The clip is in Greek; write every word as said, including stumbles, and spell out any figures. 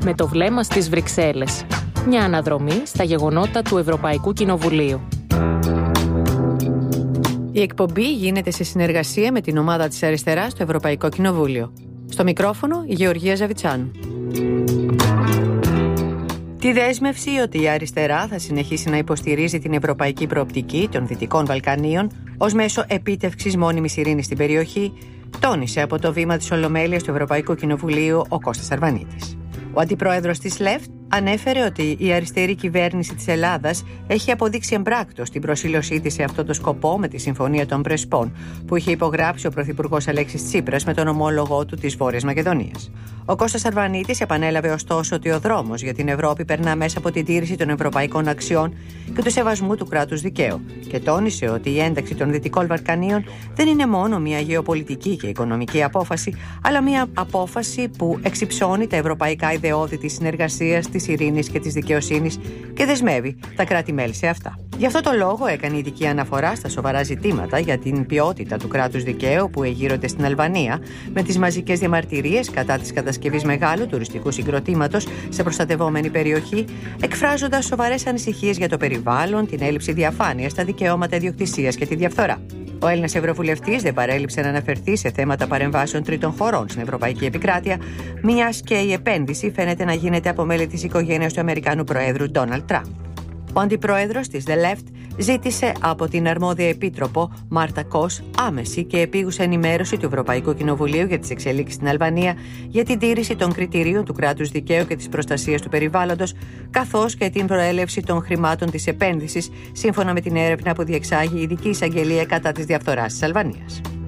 με το βλέμμα στις Βρυξέλλες. Μια αναδρομή στα γεγονότα του Ευρωπαϊκού Κοινοβουλίου. Η εκπομπή γίνεται σε συνεργασία με την ομάδα της Αριστεράς στο Ευρωπαϊκό Κοινοβούλιο. Στο μικρόφωνο η Γεωργία Ζαβιτσάνου. Τη δέσμευση ότι η αριστερά θα συνεχίσει να υποστηρίζει την ευρωπαϊκή προοπτική των Δυτικών Βαλκανίων ως μέσο επίτευξης μόνιμης ειρήνης στην περιοχή, τόνισε από το βήμα της Ολομέλειας του Ευρωπαϊκού Κοινοβουλίου ο Κώστας Αρβανίτης. Ο αντιπρόεδρος της ΛΕΦΤ ανέφερε ότι η αριστερή κυβέρνηση της Ελλάδας έχει αποδείξει εμπράκτος την προσήλωσή της σε αυτό το σκοπό με τη Συμφωνία των Πρεσπών που είχε υπογράψει ο Πρωθυπουργός Αλέξης Τσίπρας με τον ομόλογό του της Βόρειας Μακεδονίας. Ο Κώστας Αρβανίτης επανέλαβε ωστόσο ότι ο δρόμος για την Ευρώπη περνά μέσα από την τήρηση των ευρωπαϊκών αξιών και του σεβασμού του κράτους δικαίου και τόνισε ότι η ένταξη των Δυτικών Βαλκανίων δεν είναι μόνο μια γεωπολιτική και οικονομική απόφαση, αλλά μια απόφαση που εξυψώνει τα ευρωπαϊκά ιδεώδη της συνεργασίας, της ειρήνης και της δικαιοσύνης και δεσμεύει τα κράτη-μέλη σε αυτά. Γι' αυτό το λόγο έκανε ειδική αναφορά στα σοβαρά ζητήματα για την ποιότητα του κράτους δικαίου που εγείρονται στην Αλβανία, με τις μαζικές διαμαρτυρίες κατά της κατασκευής μεγάλου τουριστικού συγκροτήματος σε προστατευόμενη περιοχή, εκφράζοντας σοβαρές ανησυχίες για το περιβάλλον, την έλλειψη διαφάνειας, τα δικαιώματα ιδιοκτησίας και τη διαφθορά. Ο Έλληνας Ευρωβουλευτής δεν παρέλειψε να αναφερθεί σε θέματα παρεμβάσεων τρίτων χωρών στην Ευρωπαϊκή Επικράτεια, μιας και η επένδυση φαίνεται να γίνεται από μέλη της οικογένειας του Αμερικανού Προέδρου Ντόναλντ Τραμπ. Ο αντιπρόεδρος της The Left ζήτησε από την αρμόδια επίτροπο Μάρτα Κος άμεση και επίγουσα ενημέρωση του Ευρωπαϊκού Κοινοβουλίου για τις εξελίξεις στην Αλβανία για την τήρηση των κριτηρίων του κράτους δικαίου και της προστασίας του περιβάλλοντος, καθώς και την προέλευση των χρημάτων της επένδυσης, σύμφωνα με την έρευνα που διεξάγει η Ειδική Εισαγγελία κατά της διαφθοράς της Αλβανίας.